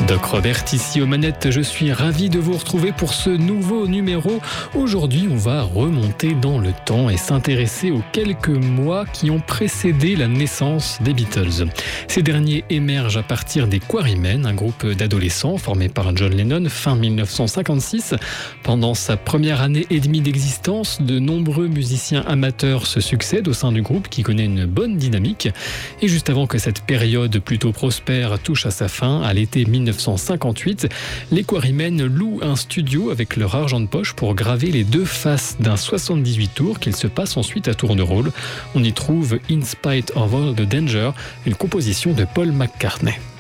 Doc Robert ici aux manettes, je suis ravi de vous retrouver pour ce nouveau numéro. Aujourd'hui, on va remonter dans le temps et s'intéresser aux quelques mois qui ont précédé la naissance des Beatles. Ces derniers émergent à partir des Quarrymen, un groupe d'adolescents formé par John Lennon fin 1956. Pendant sa première année et demie d'existence, de nombreux musiciens amateurs se succèdent au sein du groupe qui connaît une bonne dynamique. Et juste avant que cette période plutôt prospère touche à sa fin, à l'été 1958, les Quarrymen louent un studio avec leur argent de poche pour graver les deux faces d'un 78 tours qu'ils se passent ensuite à tour de rôle. On y trouve In Spite of All the Danger, une composition de Paul McCartney.